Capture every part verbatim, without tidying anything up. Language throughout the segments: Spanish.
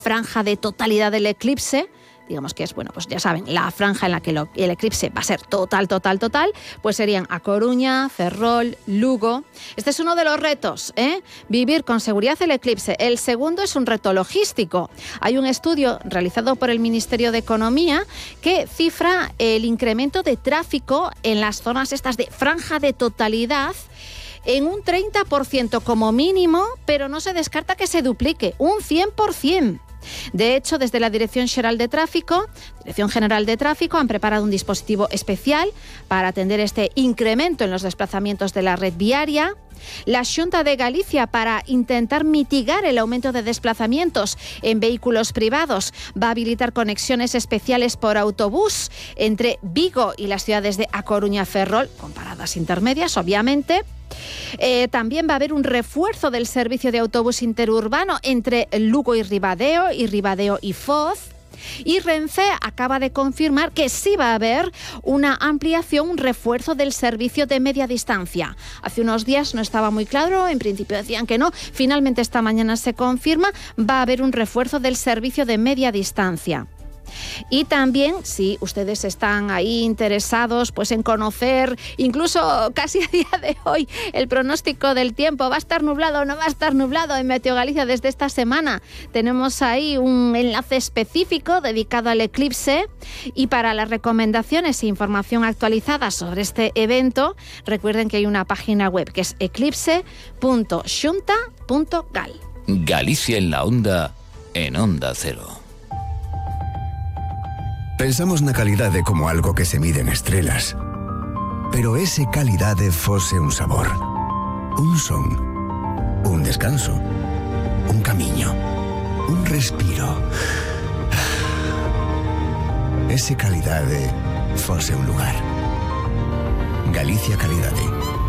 franja de totalidad del eclipse, digamos que es, bueno, pues ya saben, la franja en la que lo, el eclipse va a ser total, total, total, pues serían A Coruña, Ferrol, Lugo. Este es uno de los retos, ¿eh? Vivir con seguridad el eclipse. El segundo es un reto logístico. Hay un estudio realizado por el Ministerio de Economía que cifra el incremento de tráfico en las zonas estas de franja de totalidad en un treinta por ciento como mínimo, pero no se descarta que se duplique, un cien por ciento. De hecho, desde la Dirección Xeral de Tráfico, Dirección General de Tráfico, han preparado un dispositivo especial para atender este incremento en los desplazamientos de la red viaria. La Xunta de Galicia, para intentar mitigar el aumento de desplazamientos en vehículos privados, va a habilitar conexiones especiales por autobús entre Vigo y las ciudades de A Coruña, Ferrol, con paradas intermedias, obviamente. Eh, también va a haber un refuerzo del servicio de autobús interurbano entre Lugo y Ribadeo y Ribadeo y Foz. Y Renfe acaba de confirmar que sí va a haber una ampliación, un refuerzo del servicio de media distancia. Hace unos días no estaba muy claro, en principio decían que no, finalmente esta mañana se confirma, va a haber un refuerzo del servicio de media distancia. Y también, si ustedes están ahí interesados pues en conocer, incluso casi a día de hoy, el pronóstico del tiempo, ¿va a estar nublado o no va a estar nublado en Meteo Galicia desde esta semana? Tenemos ahí un enlace específico dedicado al eclipse, y para las recomendaciones e información actualizada sobre este evento, recuerden que hay una página web que es eclipse punto xunta punto gal. Galicia en la onda, en Onda Cero. Pensamos na calidade como algo que se mide en estrelas. Pero ese calidade fose un sabor, un son, un descanso, un camiño, un respiro. Ese calidade fose un lugar. Galicia Calidade.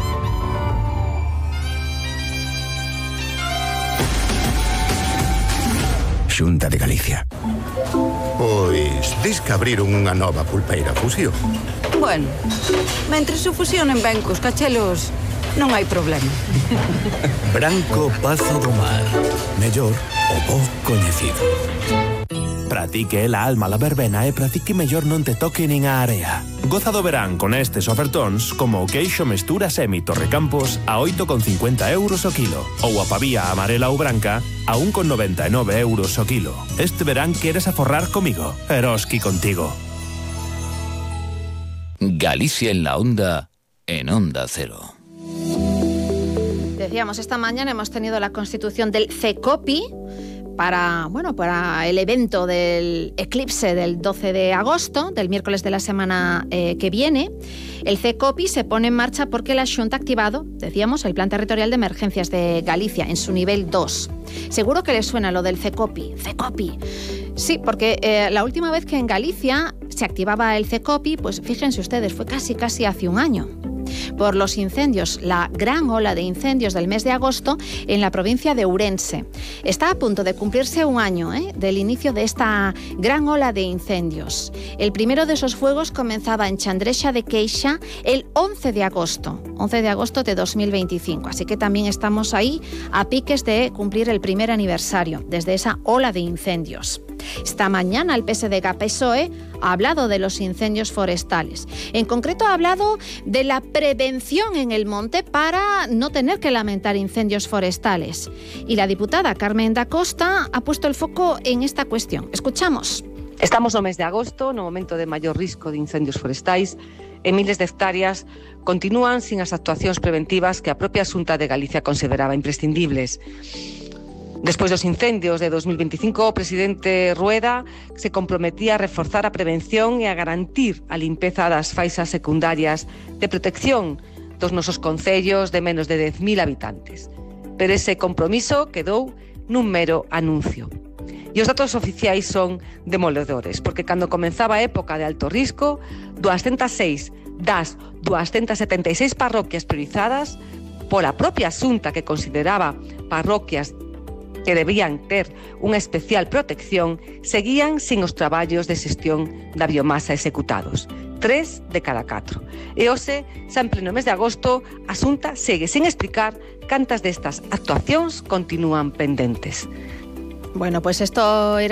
Xunta de Galicia. Pois, dis que abriron unha nova pulpeira Fusión. Bueno, mentres se fusionen ben cos cachelos, non hai problema. Branco Pazo do Mar. Mellor o bo coñecido. Para ti que é la alma la verbena e para ti que mellor non te toque nin a area. Goza do verán con estes ofertóns como o queixo mestura semi Torrecampos a oito con cincuenta euros o kilo ou a pavía amarela ou branca a un con noventa e nove euros o kilo. Este verán queres aforrar comigo, Eroski contigo. Galicia en la onda, en Onda Cero. Decíamos, esta mañana hemos tenido la constitución del CECOPI para, bueno, para el evento del eclipse del doce de agosto, del miércoles de la semana eh, que viene. El CECOPI se pone en marcha porque la Xunta ha activado, decíamos, el Plan Territorial de Emergencias de Galicia en su nivel dos. Seguro que les suena lo del CECOPI. CECOPI. Sí, porque eh, la última vez que en Galicia se activaba el CECOPI, pues fíjense ustedes, fue casi casi hace un año. Por los incendios, la gran ola de incendios del mes de agosto en la provincia de Ourense. Está a punto de cumplirse un año ¿eh? del inicio de esta gran ola de incendios. El primero de esos fuegos comenzaba en Chandrexa de Queixa el once de agosto, once de agosto de dos mil veinticinco. Así que también estamos ahí a piques de cumplir el primer aniversario desde esa ola de incendios. Esta mañana el P S D G P S O E ha hablado de los incendios forestales. En concreto ha hablado de la prevención en el monte para no tener que lamentar incendios forestales. Y la diputada Carmen da Costa ha puesto el foco en esta cuestión. Escuchamos. Estamos no mes de agosto, no momento de maior risco de incendios forestais, e miles de hectáreas continúan sin as actuacións preventivas que a propia Xunta de Galicia consideraba imprescindibles. Despois dos incendios de dos mil veinticinco, o presidente Rueda se comprometía a reforzar a prevención e a garantir a limpeza das faixas secundarias de protección dos nosos concellos de menos de dez mil habitantes. Pero ese compromiso quedou nun mero anuncio. E os datos oficiais son demoledores, porque cando comenzaba a época de alto risco, doscientas seis das doscientas setenta e seis parroquias priorizadas pola propia Xunta, que consideraba parroquias que debían ter unha especial protección, seguían sin os traballos de xestión da biomasa executados. Tres de cada catro. E hoxe, xa en pleno mes de agosto, a Xunta segue sen explicar cantas destas actuacións continúan pendentes. Bueno, pues esto era